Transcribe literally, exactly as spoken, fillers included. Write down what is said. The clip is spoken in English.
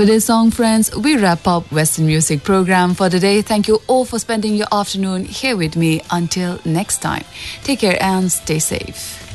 With this song, friends, we wrap up Western Music program for today. Thank you all for spending your afternoon here with me. Until next time, take care and stay safe.